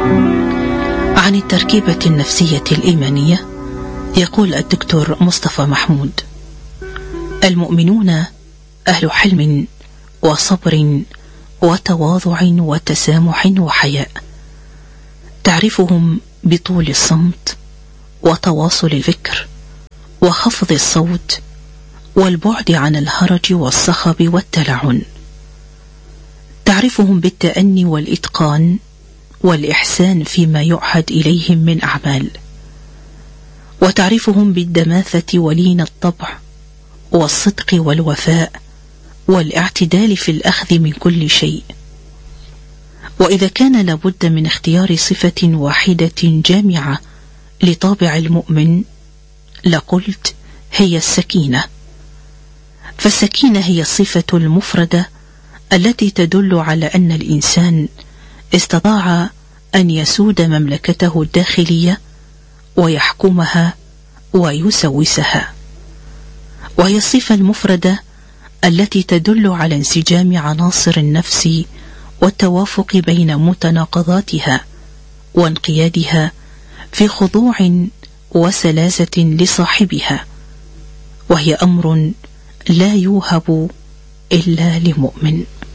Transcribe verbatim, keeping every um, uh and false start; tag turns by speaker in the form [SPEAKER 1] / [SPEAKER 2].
[SPEAKER 1] عن التركيبة النفسية الإيمانية يقول الدكتور مصطفى محمود: المؤمنون أهل حلم وصبر وتواضع وتسامح وحياء، تعرفهم بطول الصمت وتواصل الفكر وخفض الصوت والبعد عن الهرج والصخب والتلعن، تعرفهم بالتأني والإتقان والإحسان فيما يعهد إليهم من أعمال، وتعرفهم بالدماثة ولين الطبع والصدق والوفاء والاعتدال في الأخذ من كل شيء. وإذا كان لابد من اختيار صفة واحدة جامعة لطابع المؤمن لقلت هي السكينة، فالسكينة هي الصفة المفردة التي تدل على أن الإنسان استطاع أن يسود مملكته الداخلية ويحكمها ويسوسها، وهي الصفة المفردة التي تدل على انسجام عناصر النفس والتوافق بين متناقضاتها وانقيادها في خضوع وسلاسة لصاحبها، وهي أمر لا يوهب إلا لمؤمن.